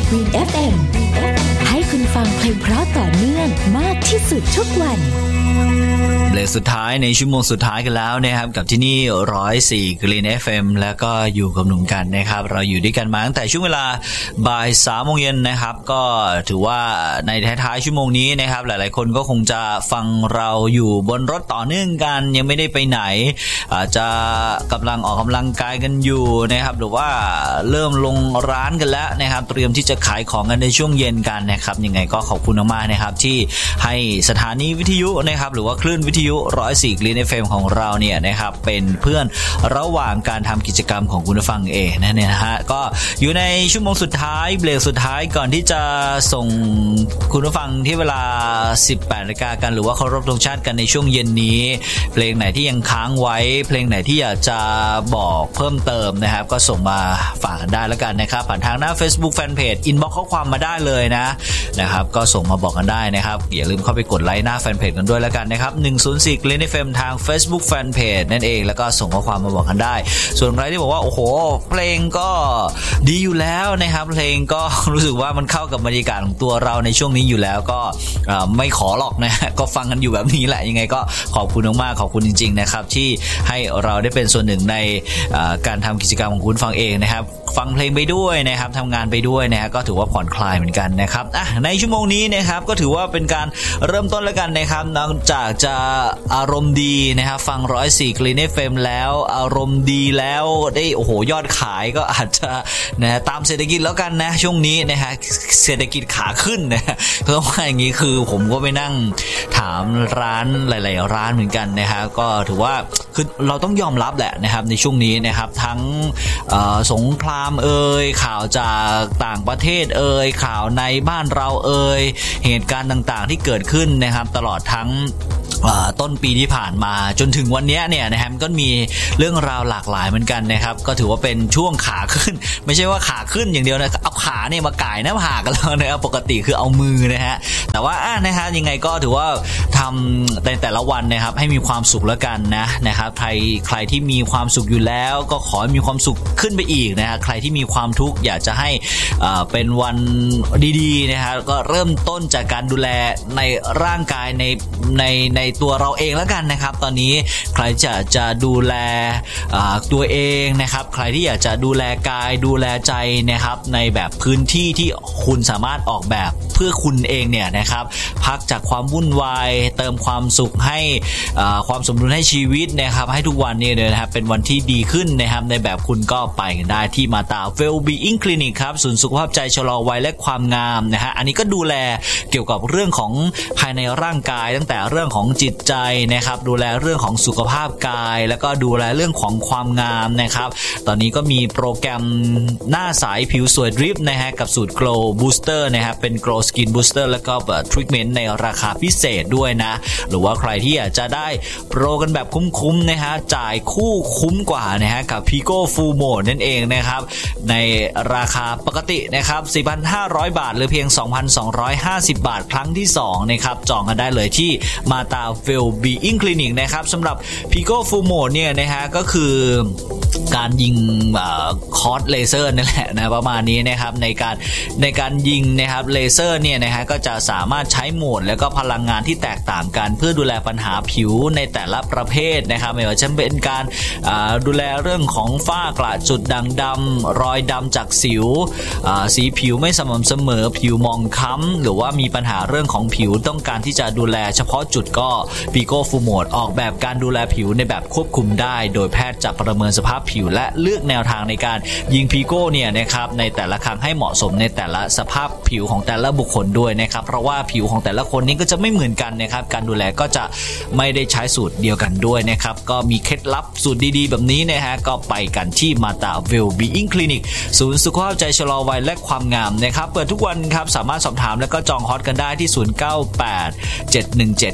Green FM ให้คุณฟังเพลงเพราะต่อเนื่องมากที่สุดทุกวันเบรกสุดท้ายในชั่วโมงสุดท้ายกันแล้วนะครับกับที่นี่104 Green FM แล้วก็อยู่กับหนุ่มกันนะครับเราอยู่ด้วยกันมาตั้งแต่ช่วงเวลาบ่าย 3 โมงเย็นนะครับก็ถือว่าในท้ายๆชั่วโมงนี้นะครับหลายๆคนก็คงจะฟังเราอยู่บนรถต่อเนื่องกันยังไม่ได้ไปไหนอาจจะกำลังออกกำลังกายกันอยู่นะครับหรือว่าเริ่มลงร้านกันแล้วนะครับเตรียมที่จะขายของกันในช่วงเย็นกันนะครับยังไงก็ขอบคุณมากๆนะครับที่ให้สถานีวิทยุนะครับหรือว่าคลื่นวิทยุ104 Green FM ของเราเนี่ยนะครับเป็นเพื่อนระหว่างการทำกิจกรรมของคุณผู้ฟังเองนะฮะก็อยู่ในชั่วโมงสุดท้ายเบรกสุดท้ายก่อนที่จะส่งคุณผู้ฟังที่เวลา 18:00 นกันหรือว่าเคารพธงชาติกันในช่วงเย็นนี้เพลงไหนที่ยังค้างไว้เพลงไหนที่อยากจะบอกเพิ่มเติมนะครับก็ส่งมาฝากกันได้แล้วกันนะครับผ่านทางหน้า Facebook Fanpage inbox ข้อความมาได้เลยนะครับก็ส่งมาบอกกันได้นะครับอย่าลืมเข้าไปกดไลค์หน้าแฟนเพจกันด้วยแล้วกันนะครับ104 Green FM ทาง Facebook Fanpage นั่นเองแล้วก็ส่งข้อความมาบอกกันได้ส่วนใครที่บอกว่าโอ้โหเพลงก็ดีอยู่แล้วนะครับเพลงก็รู้สึกว่ามันเข้ากับบรรยากาศของตัวเราในช่วงนี้อยู่แล้วก็ไม่ขอหรอกนะก็ฟังกันอยู่แบบนี้แหละยังไงก็ขอบคุณมากๆขอบคุณจริงๆนะครับที่ให้เราได้เป็นส่วนหนึ่งในการทำกิจกรรมของคุณฟังเองนะครับฟังเพลงไปด้วยนะครับทำงานไปด้วยนะฮะก็ถือว่าผ่อนคลายเหมือนกันนะครับในชั่วโมงนี้นะครับก็ถือว่าเป็นการเริ่มต้นแล้วกันนะครับนอกจากจะอารมณ์ดีนะครับฟัง104 Green FM แล้วอารมณ์ดีแล้วได้โอ้โหยอดขายก็อาจจะนะตามเศรษฐกิจแล้วกันนะช่วงนี้นะฮะเศรษฐกิจขาขึ้นนะเพราะว่าอย่างนี้คือผมก็ไปนั่งถามร้านหลายๆร้านเหมือนกันนะฮะก็ถือว่าคือเราต้องยอมรับแหละนะครับในช่วงนี้นะครับทั้งสงครามข่าวจากต่างประเทศข่าวในบ้านเราเหตุการณ์ต่างๆที่เกิดขึ้นนะครับตลอดทั้งต้นปีที่ผ่านมาจนถึงวันนี้เนี่ยนะครับก็มีเรื่องราวหลากหลายเหมือนกันนะครับก็ถือว่าเป็นช่วงขาขึ้นไม่ใช่ว่าขาขึ้นอย่างเดียวนะเอาขาเนี่ยมาก่ายหน้าผากกันแล้วนะครับปกติคือเอามือนะฮะแต่ว่านะฮะยังไงก็ถือว่าทำในแต่ละวันนะครับให้มีความสุขแล้วกันนะครับใครที่มีความสุขอยู่แล้วก็ขอให้มีความสุขขึ้นไปอีกนะฮะใครที่มีความทุกข์อยากจะให้เป็นวันดีๆนะฮะก็เริ่มต้นจากการดูแลในร่างกายในตัวเราเองแล้วกันนะครับตอนนี้ใครจะดูแลตัวเองนะครับใครที่อยากจะดูแลกายดูแลใจนะครับในแบบพื้นที่ที่คุณสามารถออกแบบเพื่อคุณเองเนี่ยนะครับพักจากความวุ่นวายเติมความสุขให้ความสมดุลให้ชีวิตนะครับให้ทุกวันนี้เลยนะครับเป็นวันที่ดีขึ้นนะครับในแบบคุณก็ไปกันได้ที่มาตา Well-being Clinic ครับศูนย์สุขภาพใจชะลอวัยและความงามนะฮะอันนี้ก็ดูแลเกี่ยวกับเรื่องของภายในร่างกายตั้งแต่เรื่องของจิตใจนะครับดูแลเรื่องของสุขภาพกายแล้วก็ดูแลเรื่องของความงามนะครับตอนนี้ก็มีโปรแกรมหน้าใสผิวสวยดริปนะฮะกับสูตร Glow Booster นะครับเป็น Glow Skin Booster แล้วก็ทรีทเมนต์ในราคาพิเศษด้วยนะหรือว่าใครที่อยากจะได้โปรกันแบบคุ้มๆนะฮะจ่ายคู่คุ้มกว่านะฮะกับ Pico Full Mode นั่นเองนะครับในราคาปกตินะครับ 4,500 บาทหรือเพียง 2,250 บาทครั้งที่2นะครับจองกันได้เลยที่มาตา Well-being Clinic นะครับสำหรับ Pico Full Mode เนี่ยนะฮะก็คือการยิงคอร์สเลเซอร์นั่นแหละนะประมาณนี้นะครับในการยิงนะครับเลเซอร์เนี่ยนะฮะก็จะสามารถใช้โหมดแล้วก็พลังงานที่แตกต่างกันเพื่อดูแลปัญหาผิวในแต่ละประเภทนะครับไม่ว่าจะเป็นการดูแลเรื่องของฝ้ากระจุดด่างดำรอยดำจากสิวสีผิวไม่สม่ำเสมอผิวมองคล้ำหรือว่ามีปัญหาเรื่องของผิวต้องการที่จะดูแลเฉพาะจุดก็ Pico Full Mode ออกแบบการดูแลผิวในแบบควบคุมได้โดยแพทย์จะประเมินสภาพผิวและเลือกแนวทางในการยิง Pico เนี่ยนะครับในแต่ละครั้งให้เหมาะสมในแต่ละสภาพผิวของแต่ละบุคคลด้วยนะครับเพราะว่าผิวของแต่ละคนนี้ก็จะไม่เหมือนกันนะครับการดูแลก็จะไม่ได้ใช้สูตรเดียวกันด้วยนะครับก็มีเคล็ดลับสูตรดีๆแบบนี้นะฮะก็ไปกันที่มาตา Well-being Clinic ศูนย์สุขภาพใจชะลอวัยและความงามนะครับเปิดทุกวันครับสามารถสอบถามแล้วก็จองฮอตกันได้ที่098 717 96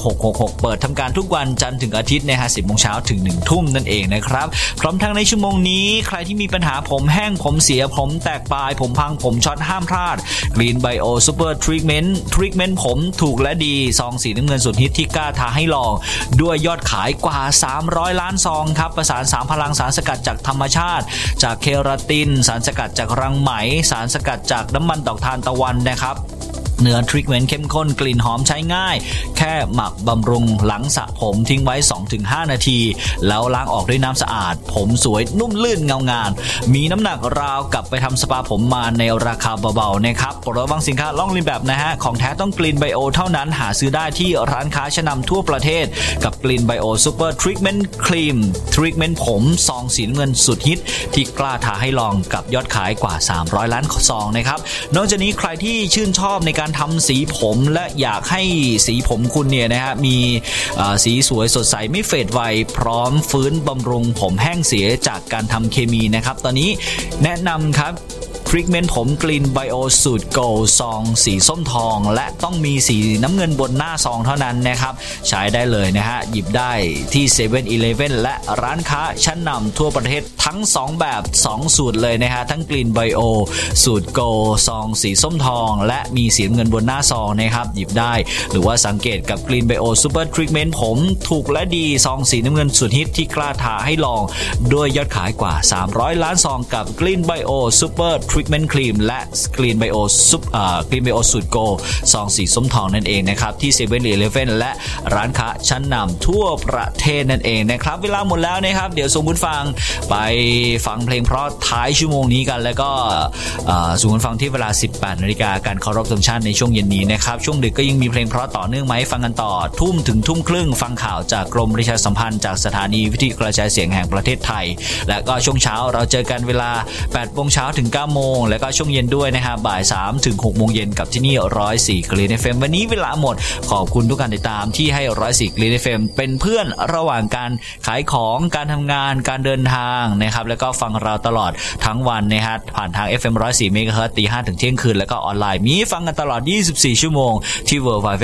666เปิดทำการทุกวันจันทร์ถึงอาทิตย์นะฮะ 10 โมงเช้าถึง 1 ทุ่มนั่นเองนะครับพร้อมทั้งในชั่วโมงนี้ใครที่มีปัญหาผมแห้งผมเสียผมแตกปลายผมพังผมช็อตห้ามพลาด Green Bio Super Treatment ผมถูกและดีซองสีน้ำเงินสุดฮิตที่กล้าท้าให้ลองด้วยยอดขายกว่า300ล้านซองครับประสาน3พลังสารสกัดจากธรรมชาติจากเคราตินสารสกัดจากรังไหมสารสกัดจากน้ำมันดอกทานตะวันนะครับเนื้อทรีทเมนต์เข้มข้นกลิ่นหอมใช้ง่ายแค่หมักบำรุงหลังสระผมทิ้งไว้ 2-5 นาทีแล้วล้างออกด้วยน้ำสะอาดผมสวยนุ่มลื่นเงางามมีน้ำหนักราวกับไปทำสปาผมมาในราคาเบาๆนะครับโปรดระวังสินค้าล่องเลียนแบบนะฮะของแท้ต้องกลิ่นไบโอเท่านั้นหาซื้อได้ที่ร้านค้าชั้นนำทั่วประเทศกับกลิ่นไบโอซูเปอร์ทรีทเมนต์ครีมทรีทเมนต์ผมซองสีน้ำเงินสุดฮิตที่กล้าท้าให้ลองกับยอดขายกว่า300ล้านซองนะครับนอกจากนี้ใครที่ชื่นชอบในการทำสีผมและอยากให้สีผมคุณเนี่ยนะฮะมีสีสวยสดใสไม่เฟดไวพร้อมฟื้นบำรุงผมแห้งเสียจากการทำเคมีนะครับตอนนี้แนะนำครับทรีทเมนต์ผมกลิ่นไบโอสูตรโกลซองสีส้มทองและต้องมีสีน้ำเงินบนหน้าซองเท่านั้นนะครับใช้ได้เลยนะฮะหยิบได้ที่ 7-Eleven และร้านค้าชั้นนำทั่วประเทศทั้ง2แบบ2สูตรเลยนะฮะทั้งกลิ่นไบโอสูตรโกลซองสีส้มทองและมีสีน้ำเงินบนหน้าซองนะครับหยิบได้หรือว่าสังเกตกับกลิ่นไบโอซูเปอร์ทรีทเมนต์ผมถูกและดีซองสีน้ำเงินสุดฮิตที่กล้าท้าให้ลองด้วยยอดขายกว่า300ล้านซองกับกลิ่นไบโอซูเปอร์ทรีทเมนต์ครีมและกลิ่นไบโอสูตรโกลซองสีส้มทองนั่นเองนะครับที่ 7-Eleven และร้านค้าชั้นนำทั่วประเทศนั่นเองนะครับเวลาหมดแล้วนะครับเดี๋ยวส่งคุณฟังไปฟังเพลงเพราะท้ายชั่วโมงนี้กันแล้วก็ส่งคุณฟังที่เวลา 18 นาฬิกาการเคารพธงชาติในช่วงเย็นนี้นะครับช่วงดึกก็ยังมีเพลงเพราะต่อเนื่องไหมฟังกันต่อทุ่มถึงทุ่มครึ่งฟังข่าวจากกรมประชาสัมพันธ์จากสถานีวิทยุกระจายเสียงแห่งประเทศไทยและก็ช่วงเช้าเราเจอกันเวลา 8 โมงเช้าถึง 9 โมงแล้วก็ช่วงเย็นด้วยนะครับบ่าย 3 ถึง 6 โมงเย็นกับที่นี่104 Green FM วันนี้เวลาหมดขอบคุณทุกการติดตามที่ให้104 Green FM เป็นเพื่อนระหว่างการขายของการทำงานการเดินทางนะครับแล้วก็ฟังเราตลอดทั้งวันนะฮะผ่านทาง FM 104 MHz ตี 5 ถึงเที่ยงคืนแล้วก็ออนไลน์มีฟังกันตลอด24 ชั่วโมงที่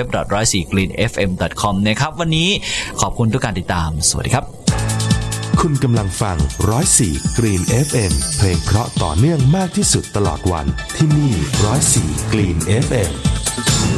www.104greenfm.com นะครับวันนี้ขอบคุณทุกการติดตามสวัสดีครับคุณกำลังฟัง104 Green FM เพลงเพราะต่อเนื่องมากที่สุดตลอดวันที่นี่104 Green FM